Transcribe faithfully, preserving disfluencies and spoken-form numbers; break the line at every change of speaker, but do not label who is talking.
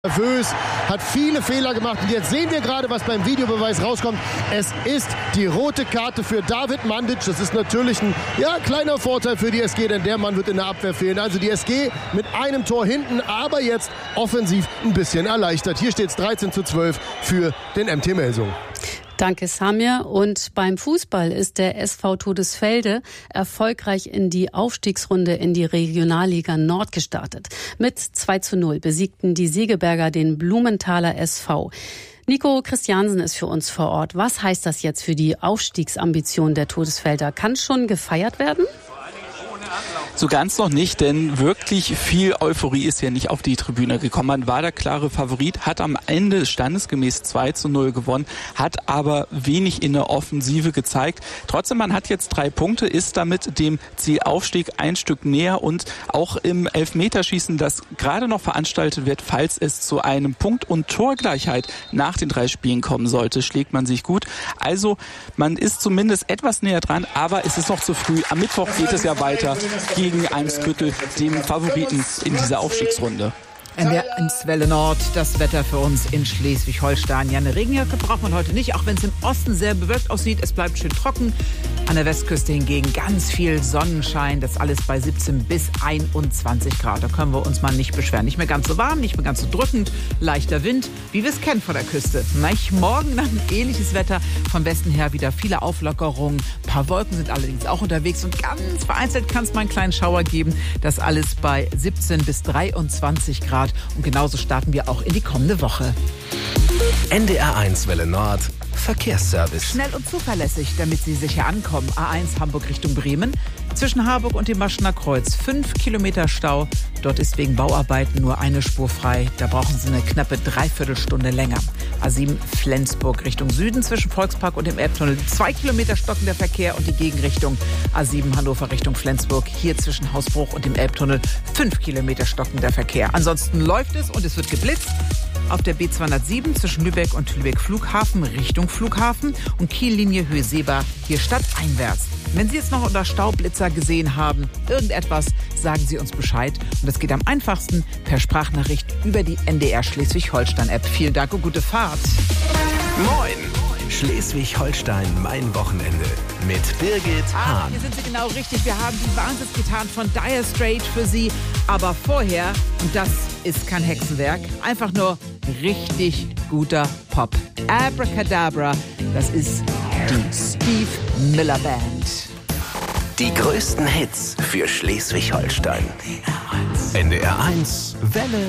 Nervös, hat viele Fehler gemacht und jetzt sehen wir gerade, was beim Videobeweis rauskommt. Es ist die rote Karte für David Mandic. Das ist natürlich ein ja, kleiner Vorteil für die S G, denn der Mann wird in der Abwehr fehlen. Also die S G mit einem Tor hinten, aber jetzt offensiv ein bisschen erleichtert. Hier steht es dreizehn zu zwölf für den M T Melsungen.
Danke, Samir. Und beim Fußball ist der S V Todesfelde erfolgreich in die Aufstiegsrunde in die Regionalliga Nord gestartet. Mit zwei zu null besiegten die Segeberger den Blumenthaler S V. Nico Christiansen ist für uns vor Ort. Was heißt das jetzt für die Aufstiegsambition der Todesfelder? Kann schon gefeiert werden?
So ganz noch nicht, denn wirklich viel Euphorie ist ja nicht auf die Tribüne gekommen. Man war der klare Favorit, hat am Ende standesgemäß zwei zu null gewonnen, hat aber wenig in der Offensive gezeigt. Trotzdem, man hat jetzt drei Punkte, ist damit dem Zielaufstieg ein Stück näher und auch im Elfmeterschießen, das gerade noch veranstaltet wird, falls es zu einem Punkt- und Torgleichheit nach den drei Spielen kommen sollte, schlägt man sich gut. Also man ist zumindest etwas näher dran, aber es ist noch zu früh. Am Mittwoch geht es ja weiter gegen Eimsbüttel, dem Favoriten in dieser Aufstiegsrunde.
In der eins Welle Nord, das Wetter für uns in Schleswig-Holstein. Ja, eine Regenjacke braucht man heute nicht, auch wenn es im Osten sehr bewölkt aussieht. Es bleibt schön trocken. An der Westküste hingegen ganz viel Sonnenschein. Das alles bei siebzehn bis einundzwanzig Grad. Da können wir uns mal nicht beschweren. Nicht mehr ganz so warm, nicht mehr ganz so drückend. Leichter Wind, wie wir es kennen von der Küste. Nicht morgen dann ähnliches Wetter. Vom Westen her wieder viele Auflockerungen. Ein paar Wolken sind allerdings auch unterwegs. Und ganz vereinzelt kann es mal einen kleinen Schauer geben. Das alles bei siebzehn bis dreiundzwanzig Grad. Und genauso starten wir auch in die kommende Woche.
N D R eins Welle Nord Verkehrsservice.
Schnell und zuverlässig, damit Sie sicher ankommen. A eins Hamburg Richtung Bremen. Zwischen Harburg und dem Maschener Kreuz fünf Kilometer Stau. Dort ist wegen Bauarbeiten nur eine Spur frei. Da brauchen Sie eine knappe Dreiviertelstunde länger. A sieben Flensburg Richtung Süden zwischen Volkspark und dem Elbtunnel. Zwei Kilometer stockender Verkehr und die Gegenrichtung. A sieben Hannover Richtung Flensburg. Hier zwischen Hausbruch und dem Elbtunnel fünf Kilometer stockender Verkehr. Ansonsten läuft es und es wird geblitzt. Auf der B zweihundertsieben zwischen Lübeck und Lübeck Flughafen Richtung Flughafen und Kiellinie Höhe Seebar hier stadteinwärts. Wenn Sie jetzt noch unter Staublitzer gesehen haben, irgendetwas, sagen Sie uns Bescheid. Und das geht am einfachsten per Sprachnachricht über die N D R Schleswig-Holstein-App. Vielen Dank und gute Fahrt.
Moin! Schleswig-Holstein, mein Wochenende mit Birgit
Ah,
Hahn.
hier sind Sie genau richtig. Wir haben die Wahnsinns getan von Dire Straits für Sie. Aber vorher, und das ist kein Hexenwerk, einfach nur richtig guter Pop. Abracadabra, das ist die Steve Miller Band.
Die größten Hits für Schleswig-Holstein. N D R eins Welle